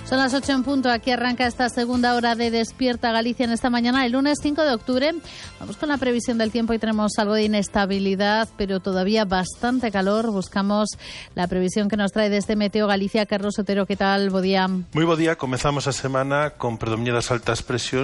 Son las 8 en punto, aquí arranca esta segunda hora de Despierta Galicia en esta mañana, el lunes 5 de octubre. Vamos con la previsión del tiempo y tenemos algo de inestabilidad, pero todavía bastante calor. Buscamos la previsión que nos trae desde Meteo Galicia. Carlos Otero, ¿qué tal? Bo día. Muy bo día, comezamos a semana con predominadas altas presións